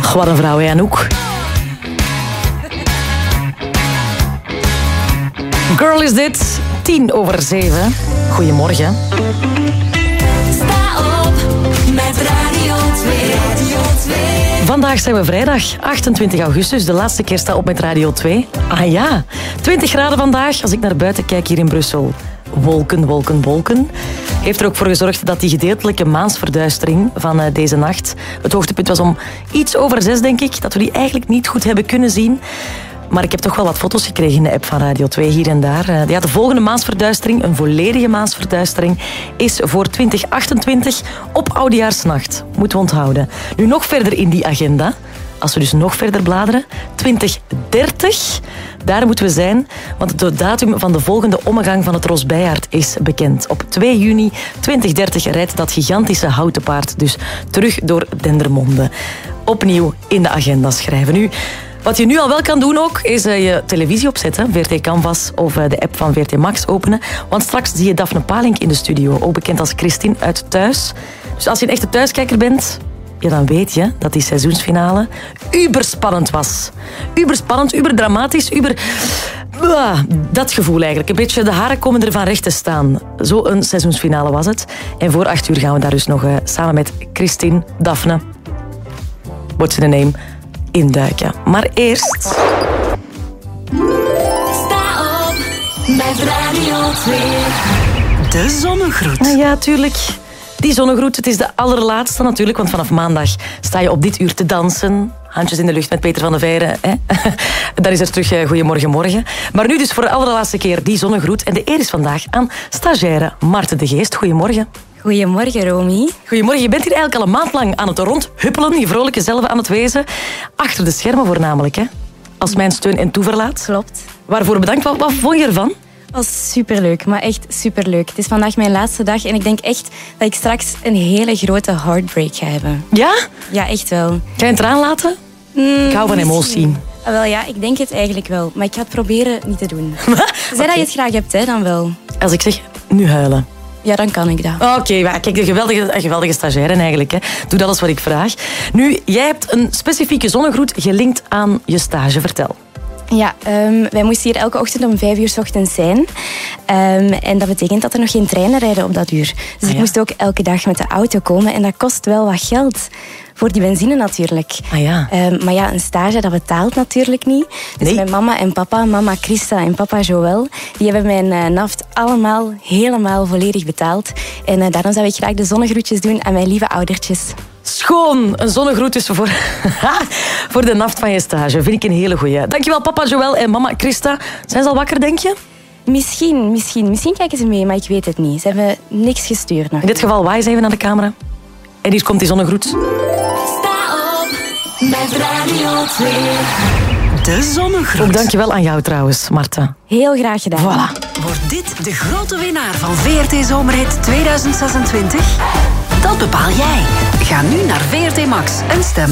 Ach, wat een vrouw, hè, Anouk. Girl is dit, 7:10. Goedemorgen. Sta op met Radio 2. Vandaag zijn we vrijdag, 28 augustus. De laatste keer Sta op met Radio 2. Ah ja, 20 graden vandaag. Als ik naar buiten kijk hier in Brussel. Wolken, wolken, wolken. Heeft er ook voor gezorgd dat die gedeeltelijke maansverduistering van deze nacht... Het hoogtepunt was om iets over 6, denk ik. Dat we die eigenlijk niet goed hebben kunnen zien. Maar ik heb toch wel wat foto's gekregen in de app van Radio 2 hier en daar. Ja, de volgende maansverduistering, een volledige maansverduistering, is voor 2028 op Oudejaarsnacht. Moeten we onthouden. Nu nog verder in die agenda. Als we dus nog verder bladeren, 2030, daar moeten we zijn. Want de datum van de volgende ommegang van het Rosbijaard is bekend. Op 2 juni 2030 rijdt dat gigantische houten paard dus terug door Dendermonde. Opnieuw in de agenda schrijven. Nu, wat je nu al wel kan doen ook, is je televisie opzetten. VRT Canvas of de app van VRT Max openen. Want straks zie je Daphne Palink in de studio. Ook bekend als Christine uit Thuis. Dus als je een echte thuiskijker bent... Ja, dan weet je dat die seizoensfinale uberspannend was. Uberspannend, uberdramatisch, dat gevoel eigenlijk. Een beetje de haren komen er van recht te staan. Zo'n seizoensfinale was het. En voor 8 uur gaan we daar dus nog samen met Christine, Daphne, what's the name, induiken. Maar eerst... Sta op met Radio 2. De zonnegroet. Ja, tuurlijk. Die zonnegroet, het is de allerlaatste natuurlijk, want vanaf maandag sta je op dit uur te dansen. Handjes in de lucht met Peter van de Veijren. Dan is er terug Goedemorgen Morgen. Maar nu dus voor de allerlaatste keer die zonnegroet. En de eer is vandaag aan stagiaire Marten de Geest. Goedemorgen. Goedemorgen, Romy. Goedemorgen. Je bent hier eigenlijk al een maand lang aan het rondhuppelen, je vrolijke zelf aan het wezen. Achter de schermen voornamelijk, hè? Als mijn steun en toeverlaat. Klopt. Waarvoor bedankt. Wat vond je ervan? Het was superleuk, maar echt superleuk. Het is vandaag mijn laatste dag en ik denk echt dat ik straks een hele grote heartbreak ga hebben. Ja? Ja, echt wel. Ga je het eraan laten? Ik hou van emotie. Wel ja, ik denk het eigenlijk wel. Maar ik ga het proberen niet te doen. Zeg dat je het graag hebt, hè, dan wel. Als ik zeg, nu huilen. Ja, dan kan ik dat. Oké, maar kijk, een geweldige stagiaire eigenlijk. Hè. Doe alles wat ik vraag. Nu, jij hebt een specifieke zonnegroet gelinkt aan je stage. Vertel. Ja, wij moesten hier elke ochtend om 5 uur 's ochtends zijn. En dat betekent dat er nog geen treinen rijden op dat uur. Dus ik moest ook elke dag met de auto komen. En dat kost wel wat geld. Voor die benzine natuurlijk. Maar ja, een stage, dat betaalt natuurlijk niet. Dus mijn mama en papa, mama Christa en papa Joël, die hebben mijn naft allemaal helemaal volledig betaald. En daarom zou ik graag de zonnegroetjes doen aan mijn lieve oudertjes. Schoon, een zonnegroet dus voor de naft van je stage. Vind ik een hele goeie. Dankjewel papa Joël en mama Christa. Zijn ze al wakker, denk je? Misschien kijken ze mee, maar ik weet het niet. Ze hebben niks gestuurd nog. In dit geval, waai eens even naar de camera. En hier komt die zonnegroet. Sta op met Radio 2. De zonnegroet. Ook dankjewel aan jou trouwens, Marta. Heel graag gedaan. Voilà. Wordt dit de grote winnaar van VRT Zomerhit 2026? Dat bepaal jij. Ga nu naar VRT Max en stem